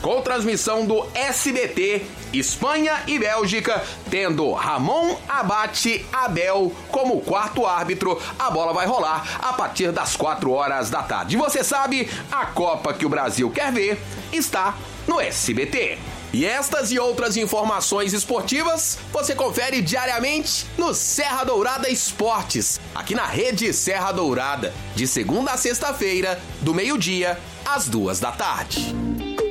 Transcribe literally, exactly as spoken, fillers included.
com transmissão do S B T, Espanha e Bélgica, tendo Ramon Abate Abel como quarto árbitro. A bola vai rolar a partir das quatro horas da tarde. E você sabe, a Copa que o Brasil quer ver está no S B T. E estas e outras informações esportivas você confere diariamente no Serra Dourada Esportes, aqui na Rede Serra Dourada, de segunda a sexta-feira, do meio-dia às duas da tarde.